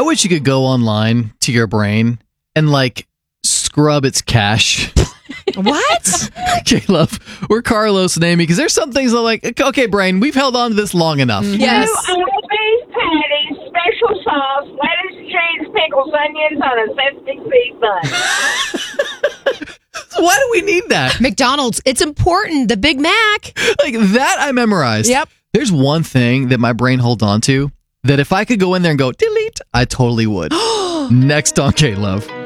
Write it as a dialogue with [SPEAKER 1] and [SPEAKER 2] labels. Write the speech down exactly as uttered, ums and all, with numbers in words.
[SPEAKER 1] I wish you could go online to your brain and like scrub its cache.
[SPEAKER 2] What?
[SPEAKER 1] Okay, love. We're Carlos and Amy because there's some things that are like, okay, brain, we've held on to this long enough.
[SPEAKER 2] Yes.
[SPEAKER 3] Two all-beef patties, special sauce, lettuce, cheese, pickles, onions on a zesty beef bun.
[SPEAKER 1] Why do we need that?
[SPEAKER 2] McDonald's. It's important. The Big Mac.
[SPEAKER 1] Like that I memorized.
[SPEAKER 2] Yep.
[SPEAKER 1] There's one thing that my brain holds on to that if I could go in there and go, delete, I totally would. Next on K-Love.